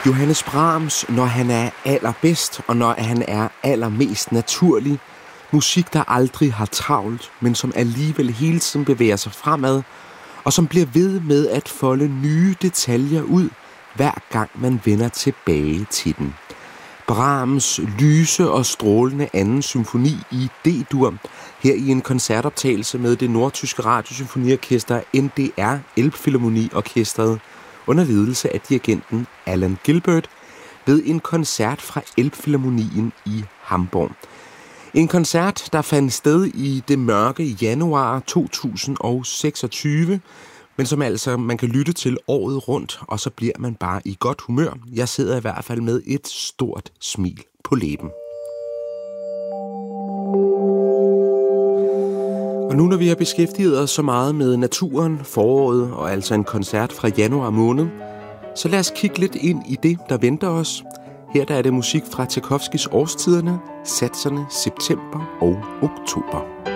Johannes Brahms, når han er allerbedst, og når han er allermest naturlig. Musik, der aldrig har travlt, men som alligevel hele tiden bevæger sig fremad, og som bliver ved med at folde nye detaljer ud, hver gang man vender tilbage til den. Brahms lyse og strålende anden symfoni i D-dur, her i en koncertoptagelse med det nordtyske radiosymfoniorkester NDR Elbphilharmonieorkestret, under ledelse af dirigenten Alan Gilbert, ved en koncert fra Elbphilharmonien i Hamburg. En koncert, der fandt sted i det mørke januar 2026, men som altså man kan lytte til året rundt, og så bliver man bare i godt humør. Jeg sidder i hvert fald med et stort smil på læben. Og nu når vi har beskæftiget os så meget med naturen, foråret og altså en koncert fra januar måned, så lad os kigge lidt ind i det, der venter os. Her der er det musik fra Tchaikovskys Årstiderne, satserne september og oktober.